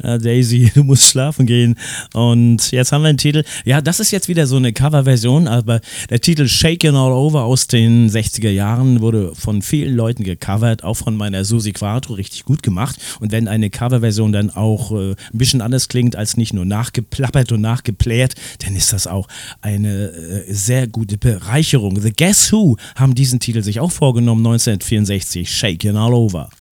Daisy, du musst schlafen gehen. Und jetzt haben wir einen Titel. Ja, das ist jetzt wieder so eine Coverversion, aber der Titel Shakin' All Over aus den 60er Jahren wurde von vielen Leuten gecovert, auch von meiner Susi Quattro, richtig gut gemacht. Und wenn eine Coverversion dann auch ein bisschen anders klingt, als nicht nur nachgeplappert und nachgeplärt, dann ist das auch eine sehr gute Bereicherung. The Guess Who haben diesen Titel sich auch vorgenommen, 1964, Shakin' All Over.